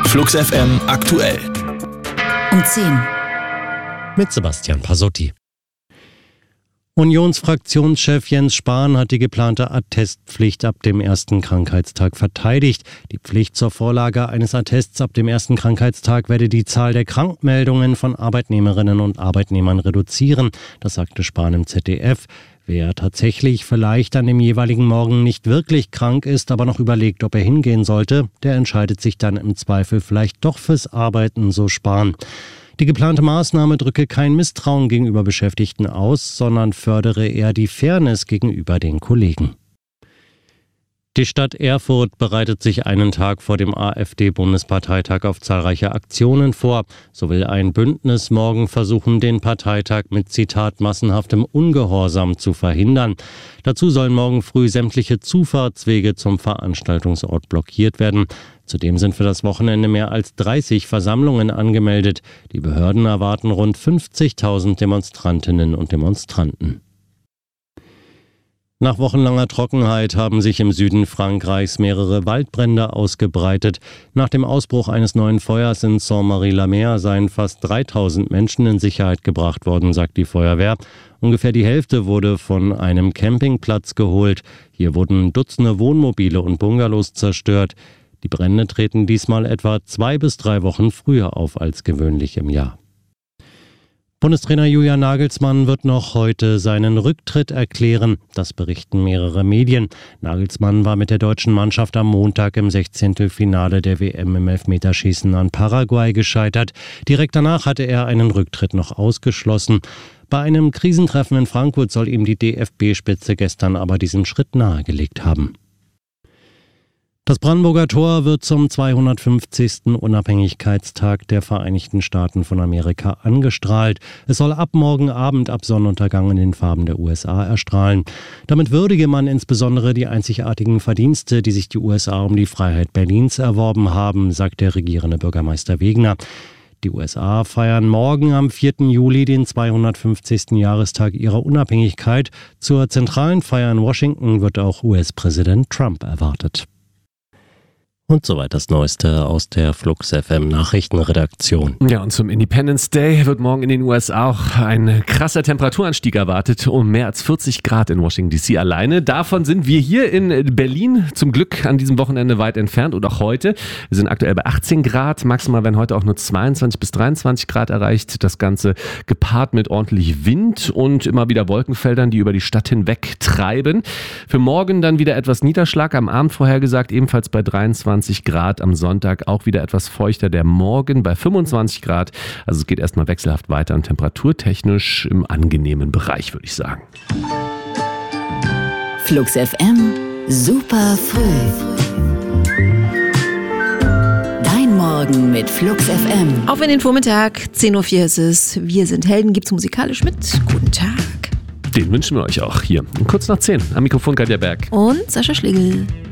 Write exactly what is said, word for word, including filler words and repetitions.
Flux F M aktuell. Um zehn. Mit Sebastian Pasotti. Unionsfraktionschef Jens Spahn hat die geplante Attestpflicht ab dem ersten Krankheitstag verteidigt. Die Pflicht zur Vorlage eines Attests ab dem ersten Krankheitstag werde die Zahl der Krankmeldungen von Arbeitnehmerinnen und Arbeitnehmern reduzieren. Das sagte Spahn im Z D F. Wer tatsächlich vielleicht an dem jeweiligen Morgen nicht wirklich krank ist, aber noch überlegt, ob er hingehen sollte, der entscheidet sich dann im Zweifel vielleicht doch fürs Arbeiten, so Spahn. Die geplante Maßnahme drücke kein Misstrauen gegenüber Beschäftigten aus, sondern fördere eher die Fairness gegenüber den Kollegen. Die Stadt Erfurt bereitet sich einen Tag vor dem AfD-Bundesparteitag auf zahlreiche Aktionen vor. So will ein Bündnis morgen versuchen, den Parteitag mit, Zitat, massenhaftem Ungehorsam zu verhindern. Dazu sollen morgen früh sämtliche Zufahrtswege zum Veranstaltungsort blockiert werden. Zudem sind für das Wochenende mehr als dreißig Versammlungen angemeldet. Die Behörden erwarten rund fünfzigtausend Demonstrantinnen und Demonstranten. Nach wochenlanger Trockenheit haben sich im Süden Frankreichs mehrere Waldbrände ausgebreitet. Nach dem Ausbruch eines neuen Feuers in Saint-Marie-la-Mer seien fast dreitausend Menschen in Sicherheit gebracht worden, sagt die Feuerwehr. Ungefähr die Hälfte wurde von einem Campingplatz geholt. Hier wurden Dutzende Wohnmobile und Bungalows zerstört. Die Brände treten diesmal etwa zwei bis drei Wochen früher auf als gewöhnlich im Jahr. Bundestrainer Julian Nagelsmann wird noch heute seinen Rücktritt erklären. Das berichten mehrere Medien. Nagelsmann war mit der deutschen Mannschaft am Montag im Sechzehntelfinale der W M im Elfmeterschießen an Paraguay gescheitert. Direkt danach hatte er einen Rücktritt noch ausgeschlossen. Bei einem Krisentreffen in Frankfurt soll ihm die D F B-Spitze gestern aber diesen Schritt nahegelegt haben. Das Brandenburger Tor wird zum zweihundertfünfzigsten Unabhängigkeitstag der Vereinigten Staaten von Amerika angestrahlt. Es soll ab morgen Abend ab Sonnenuntergang in den Farben der U S A erstrahlen. Damit würdige man insbesondere die einzigartigen Verdienste, die sich die U S A um die Freiheit Berlins erworben haben, sagt der regierende Bürgermeister Wegner. Die U S A feiern morgen am vierten Juli den zweihundertfünfzigsten Jahrestag ihrer Unabhängigkeit. Zur zentralen Feier in Washington wird auch U S-Präsident Trump erwartet. Und soweit das Neueste aus der Flux F M Nachrichtenredaktion. Ja, und zum Independence Day wird morgen in den U S A auch ein krasser Temperaturanstieg erwartet, um mehr als vierzig Grad in Washington D C alleine. Davon sind wir hier in Berlin zum Glück an diesem Wochenende weit entfernt und auch heute. Wir sind aktuell bei achtzehn Grad, maximal werden heute auch nur zweiundzwanzig bis dreiundzwanzig Grad erreicht. Das Ganze gepaart mit ordentlich Wind und immer wieder Wolkenfeldern, die über die Stadt hinweg treiben. Für morgen dann wieder etwas Niederschlag, am Abend vorhergesagt ebenfalls bei dreiundzwanzig Grad, am Sonntag auch wieder etwas feuchter, der Morgen bei fünfundzwanzig Grad. Also es geht erstmal wechselhaft weiter und temperaturtechnisch im angenehmen Bereich, würde ich sagen. Flux F M, super früh. Dein Morgen mit Flux F M. Auf in den Vormittag, zehn Uhr vier ist es. Wir sind Helden, gibt's musikalisch mit. Guten Tag. Den wünschen wir euch auch hier. Kurz nach zehn. Am Mikrofon Katja Berg. Und Sascha Schlegel.